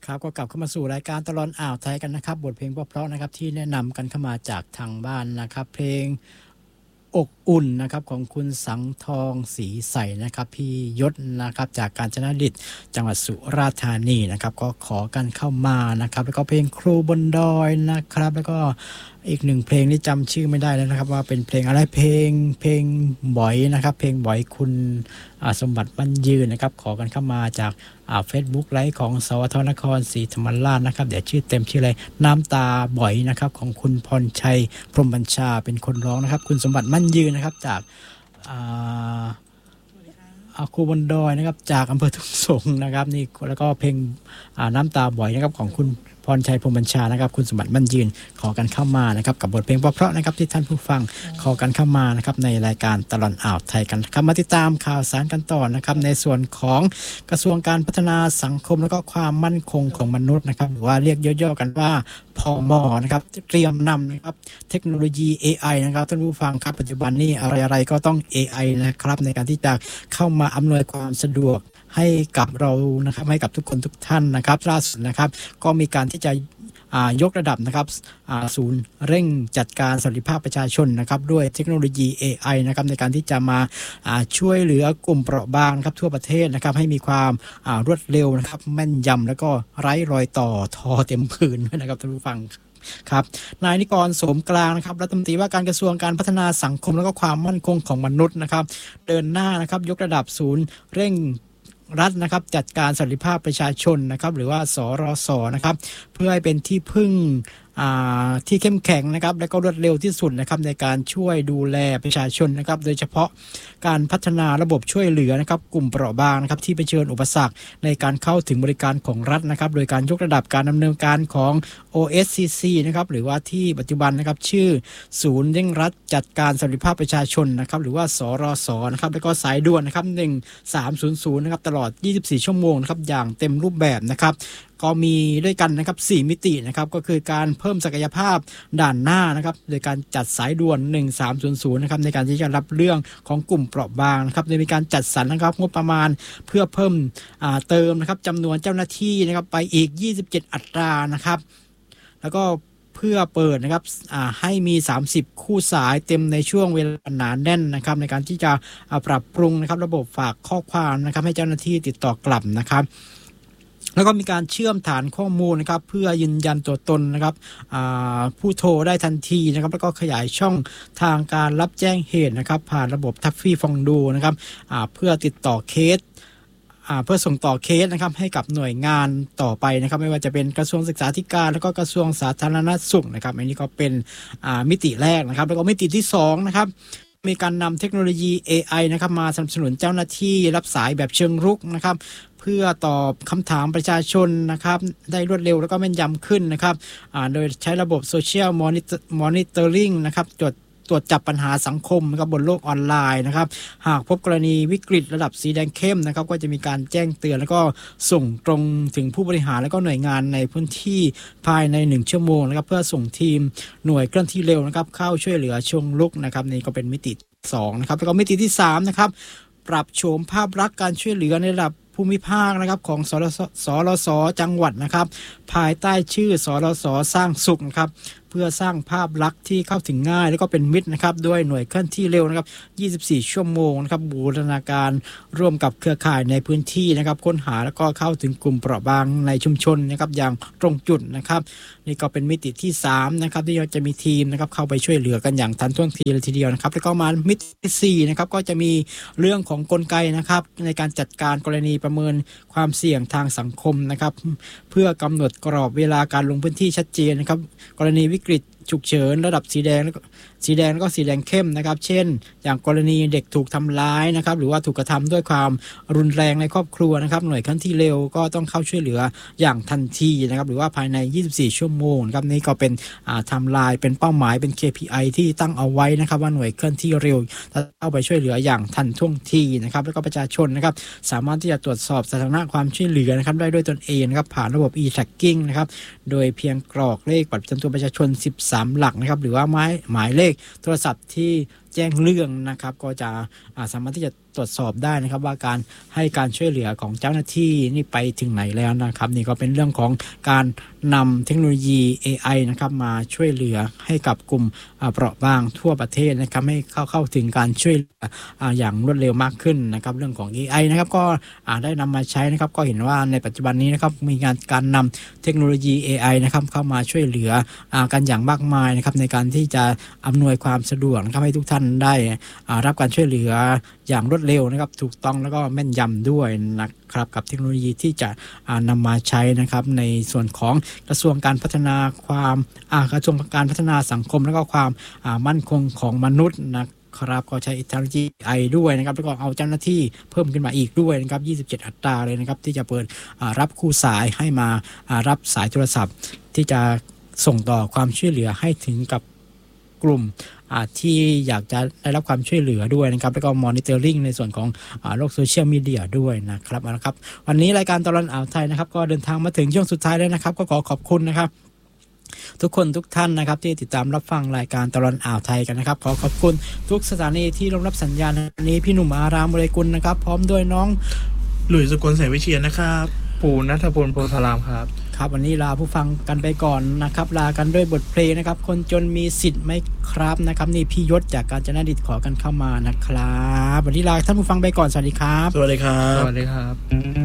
ครับก็กลับเข้ามาสู่รายการตลอดอ่าวไทยกันนะครับบทเพลงเพราะๆนะครับที่แนะนำกันเข้ามาจากทางบ้านนะครับเพลงอกอุ่นนะครับของคุณสังทองศรีใสนะครับพี่ยศนะครับจากกาญจนดิตจังหวัดสุราษฎร์ธานีนะครับก็ขอกันเข้ามานะครับแล้วก็เพลงครูบนดอยนะครับแล้วก็อีกหนึ่งเพลงที่จำชื่อไม่ได้แล้วนะครับว่าเป็นเพลงอะไรเพลงบ่อยนะครับเพลงบ่อยคุณสมบัติมั่นยืนนะครับขอกันเข้ามาจากFacebook ไลฟ์ของสวทนครศรีธรรมราชนะครับเดี๋ยวชื่อเต็มชื่ออะไรน้ำตาบ่อยนะครับของคุณพรชัยพรหมบัญชาเป็นคนร้องนะครับคุณสมบัติมั่นยืนนะครับจากครูบนดอยนะครับจากอำเภอทุ่งสงนะครับนี่แล้วก็เพลงน้ำตาบ่อยนะครับของคุณพรชัยพรหมบัญชานะครับคุณสมบัติมั่นยืนขอกันเข้ามานะครับกับบทเพลงเพราะๆนะครับที่ท่านผู้ฟังขอกันเข้ามานะครับในรายการตลอดอ่าวไทยกันครับมาติดตามข่าวสารกันต่อนะครับในส่วนของกระทรวงการพัฒนาสังคมและก็ความมั่นคงของมนุษย์นะครับหรือว่าเรียกย่อๆกันว่าพม.นะครับเตรียมนำนะครับเทคโนโลยี AI นะครับท่านผู้ฟังครับปัจจุบันนี้อะไรๆก็ต้อง AI นะครับในการที่จะเข้ามาอำนวยความสะดวกให้กับเรานะครับให้กับทุกคนทุกท่านนะครับล่าสุดนะครับก็มีการที่จะยกระดับนะครับศูนย์เร่งจัดการสวัสดิภาพประชาชนนะครับด้วยเทคโนโลยี AI นะครับในการที่จะมาช่วยเหลือกลุ่มเปราะบางครับทั่วประเทศนะครับให้มีความรวดเร็วนะครับแม่นยำแล้วก็ไร้รอยต่อทอเต็มพื้นนะครับท่านผู้ฟังครับนายนิกรโสมกลางนะครับรัฐมนตรีว่าการกระทรวงการพัฒนาสังคมและก็ความมั่นคงของมนุษย์นะครับเดินหน้านะครับยกระดับศูนย์เร่งรัฐนะครับจัดการสวัสดิภาพประชาชนนะครับหรือว่าสรสนะครับเพื่อให้เป็นที่พึ่งที่เข้มแข็งนะครับและก็รวดเร็วที่สุดนะครับในการช่วยดูแลประชาชนนะครับโดยเฉพาะการพัฒนาระบบช่วยเหลือนะครับกลุ่มเปราะบางนะครับที่เผชิญอุปสรรคในการเข้าถึงบริการของรัฐนะครับโดยการยกระดับการดำเนินการของ OSCC นะครับหรือว่าที่ปัจจุบันนะครับชื่อศูนย์เร่งรัดจัดการสวัสดิภาพประชาชนนะครับหรือว่าสรสนะครับแล้วก็สายด่วนนะครับ1300นะครับตลอด24ชั่วโมงนะครับอย่างเต็มรูปแบบนะครับก็มีด้วยกันนะครับ4มิตินะครับก็คือการเพิ่มศักยภาพด่านหน้านะครับโดยการจัดสายด่วน1300นะครับในการที่จะรับเรื่องของกลุ่มเปราะบางนะครับโดยมีการจัดสรรนะครับงบประมาณเพื่อเพิ่มเติมนะครับจำนวนเจ้าหน้าที่นะครับไปอีก27อัตรานะครับแล้วก็เพื่อเปิดนะครับให้มี30คู่สายเต็มในช่วงเวลาหนาแน่นนะครับในการที่จะปรับปรุงนะครับระบบฝากข้อความนะครับให้เจ้าหน้าที่ติดต่อกลับนะครับแล้วก็มีการเชื่อมฐานข้อมูลนะครับเพื่อยืนยันตัวตนนะครับผู้โทรได้ทันทีนะครับแล้วก็ขยายช่องทางการรับแจ้งเหตุนะครับผ่านระบบทัฟฟี่ฟองดูนะครับเพื่อติดต่อเคสเพื่อส่งต่อเคสนะครับให้กับหน่วยงานต่อไปนะครับไม่ว่าจะเป็นกระทรวงศึกษาธิการแล้วก็กระทรวงสาธารณสุขนะครับอันนี้ก็เป็นมิติแรกนะครับแล้วก็มิติที่2นะครับมีการนำเทคโนโลยี AI นะครับมาสนับสนุนเจ้าหน้าที่รับสายแบบเชิงรุกนะครับเพื่อตอบคำถามประชาชนนะครับได้รวดเร็วแล้วก็แม่นยำขึ้นนะครับโดยใช้ระบบโซเชียลมอนิเตอร์ลิงนะครับตรวจจับปัญหาสังคมนะครับบนโลกออนไลน์นะครับหากพบกรณีวิกฤตระดับสีแดงเข้มนะครับก็จะมีการแจ้งเตือนแล้วก็ส่งตรงถึงผู้บริหารแล้วก็หน่วยงานในพื้นที่ภายใน1ชั่วโมงนะครับเพื่อส่งทีมหน่วยเคลื่อนที่เร็วนะครับเข้าช่วยเหลือช่วงลุกนะครับนี่ก็เป็นมิติ2นะครับแล้วก็มิติที่3นะครับปรับโฉมภาพลักษณ์การช่วยเหลือในระดับภูมิภาคนะครับของสรสจังหวัดนะครับภายใต้ชื่อสรสสร้างสุขนะครับเพื่อสร้างภาพลักษณ์ที่เข้าถึงง่ายแล้วก็เป็นมิตรนะครับด้วยหน่วยเคลื่อนที่เร็วนะครับ24ชั่วโมงนะครับบูรณาการร่วมกับเครือข่ายในพื้นที่นะครับค้นหาแล้วก็เข้าถึงกลุ่มเปราะบางในชุมชนนะครับอย่างตรงจุดนะครับนี่ก็เป็นมิติที่3นะครับที่จะมีทีมนะครับเข้าไปช่วยเหลือกันอย่างทันท่วงทีเลยทีเดียวนะครับแล้วก็มามิติที่4นะครับก็จะมีเรื่องของกลไกนะครับในการจัดการกรณีประเมินความเสี่ยงทางสังคมนะครับเพื่อกำหนดกรอบเวลาการลงพื้นที่ชัดเจนนะครับกรณีวิกฤตฉุกเฉินระดับสีแดงแล้วก็สีแดงเข้มนะครับเช่นอย่างกรณีเด็กถูกทำร้ายนะครับหรือว่าถูกกระทำด้วยความรุนแรงในครอบครัวนะครับหน่วยเคลื่อนที่เร็วก็ต้องเข้าช่วยเหลืออย่างทันทีนะครับหรือว่าภายใน24ชั่วโมงนะครับนี่ก็เป็นไทม์ไลน์เป็นเป้าหมายเป็น KPI ที่ตั้งเอาไว้นะครับว่าหน่วยเคลื่อนที่เร็วจะเข้าไปช่วยเหลืออย่างทันท่วงทีนะครับแล้วก็ประชาชนนะครับสามารถที่จะตรวจสอบสถานะความช่วยเหลือนะครับได้ด้วยตนเองนะครับผ่านระบบ e-tracking นะครับโดยเพียงกรอกเลขบัตรประจำตัวประชาชน13หลักนะครับหรือว่าหมายเลขโทรศัพท์ที่แจ้งเรื่องนะครับก็จะสามารถที่จะตรวจสอบได้นะครับว่าการให้การช่วยเหลือของเจ้าหน้าที่นี่ไปถึงไหนแล้วนะครับนี่ก็เป็นเรื่องของการนำเทคโนโลยี AI นะครับมาช่วยเหลือให้กับกลุ่มเปราะบางทั่วประเทศนะครับให้เข้าถึงการช่วยเหลืออย่างรวดเร็วมากขึ้นนะครับเรื่องของ AI นะครับก็ได้นำมาใช้นะครับก็เห็นว่าในปัจจุบันนี้นะครับมีการนำเทคโนโลยี AI นะครับเข้ามาช่วยเหลือกันอย่างมากมายนะครับในการที่จะอำนวยความสะดวกนะครับให้ทุกท่านได้รับการช่วยเหลืออย่างรวดเร็วนะครับถูกต้องแล้วก็แม่นยำด้วยนะครับกับเทคโนโลยีที่จะนำมาใช้นะครับในส่วนของกระทรวงการพัฒนากระทรวงการพัฒนาสังคมแล้วก็ความมั่นคงของมนุษย์นะครับก็ใช้เทคโนโลยี AI ด้วยนะครับแล้วก็เอาเจ้าหน้าที่เพิ่มขึ้นมาอีกด้วยนะครับ27 อัตราเลยนะครับที่จะเปิดรับคู่สายให้มารับสายโทรศัพท์ที่จะส่งต่อความช่วยเหลือให้ถึงกับกลุ่มที่อยากจะได้รับความช่วยเหลือด้วยนะครับแล้วก็มอนิเตอร์ริงในส่วนของโลกโซเชียลมีเดียด้วยนะครับวันนี้รายการตลอดอ่าวไทยนะครับก็เดินทางมาถึงช่วงสุดท้ายแล้วนะครับก็ขอบคุณนะครับทุกคนทุกท่านนะครับที่ติดตามรับฟังรายการตลอดอ่าวไทยกันนะครับขอบคุณทุกสถานีที่รับสัญญาณนี้พี่หนุ่มอารามบริกุลนะครับพร้อมด้วยน้องหลุยส์สกลแสงวิเชียรนะครับปู่ณัฐพลโพธารามครับครับวันนี้ลาผู้ฟังกันไปก่อนนะครับลากันด้วยบทเพลงนะครับคนจนมีสิทธิ์ไหมครับนะครับนี่พี่ยศจากกาญจนดิตขอกันเข้ามานะครับวันนี้ลาท่านผู้ฟังไปก่อนสวัสดีครับสวัสดีครับสวัสดีครับ